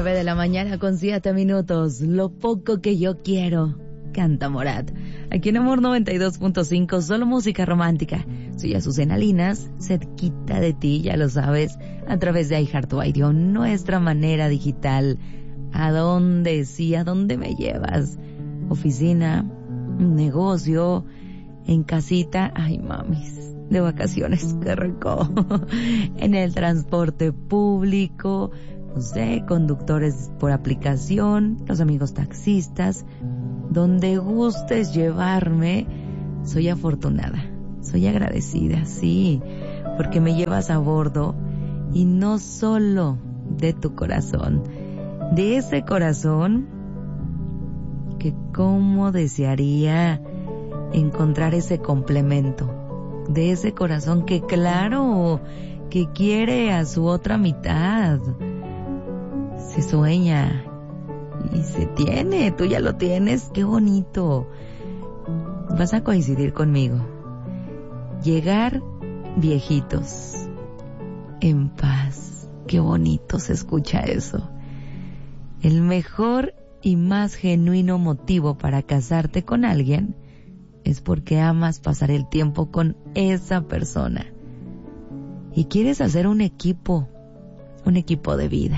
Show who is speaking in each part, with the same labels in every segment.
Speaker 1: 9 de la mañana con 7 minutos. Lo poco que yo quiero. Canta Morat. Aquí en Amor 92.5, solo música romántica. Soy Azucena Linas, cerquita de ti, ya lo sabes, a través de iHeartRadio, nuestra manera digital. ¿A dónde? Sí, ¿a dónde me llevas? Oficina, negocio, en casita. Ay, mamis, de vacaciones, qué rico. En el transporte público, no sé, conductores por aplicación, los amigos taxistas, donde gustes llevarme. Soy afortunada, soy agradecida, sí, porque me llevas a bordo, y no solo de tu corazón, de ese corazón que cómo desearía encontrar ese complemento, de ese corazón que claro, que quiere a su otra mitad. Se sueña y se tiene, tú ya lo tienes, qué bonito. Vas a coincidir conmigo. Llegar viejitos, en paz, qué bonito se escucha eso. El mejor y más genuino motivo para casarte con alguien es porque amas pasar el tiempo con esa persona y quieres hacer un equipo de vida.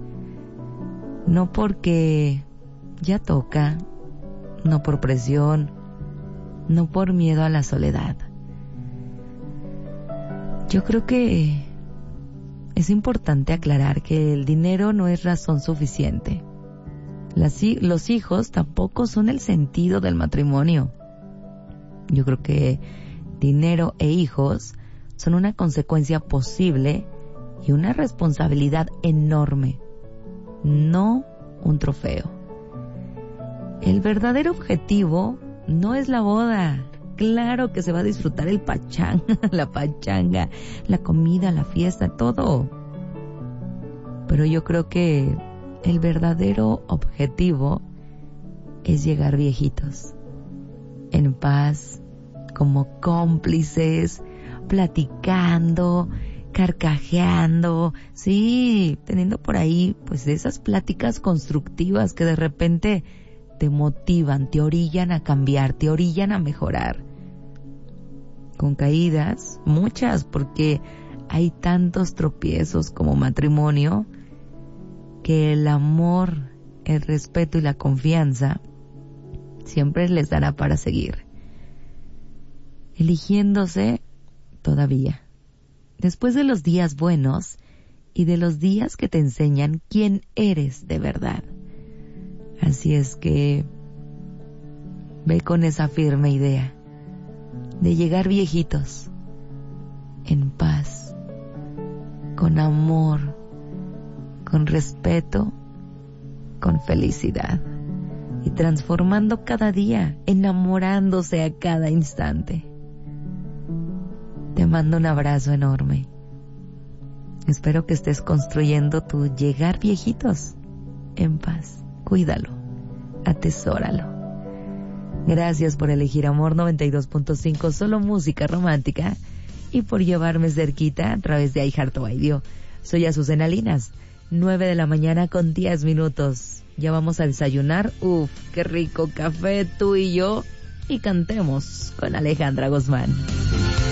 Speaker 1: No porque ya toca, no por presión, no por miedo a la soledad. Yo creo que es importante aclarar que el dinero no es razón suficiente. Los hijos tampoco son el sentido del matrimonio. Yo creo que dinero e hijos son una consecuencia posible y una responsabilidad enorme, no un trofeo. El verdadero objetivo no es la boda. Claro que se va a disfrutar el la pachanga, la comida, la fiesta, todo. Pero yo creo que el verdadero objetivo es llegar viejitos, en paz, como cómplices, platicando, carcajeando, sí, teniendo por ahí pues esas pláticas constructivas que de repente te motivan, te orillan a cambiar, te orillan a mejorar. Con caídas, muchas, porque hay tantos tropiezos como matrimonio, que el amor, el respeto y la confianza siempre les dará para seguir. Eligiéndose todavía. Después de los días buenos y de los días que te enseñan quién eres de verdad. Así es que ve con esa firme idea de llegar viejitos, en paz, con amor, con respeto, con felicidad, y transformando cada día, enamorándose a cada instante. Te mando un abrazo enorme. Espero que estés construyendo tu llegar viejitos en paz. Cuídalo, atesóralo. Gracias por elegir Amor 92.5, solo música romántica, y por llevarme cerquita a través de iHeartRadio. Soy Azucena Linas, 9 de la mañana con 10 minutos. Ya vamos a desayunar. Uf, qué rico café, tú y yo, y cantemos con Alejandra Guzmán.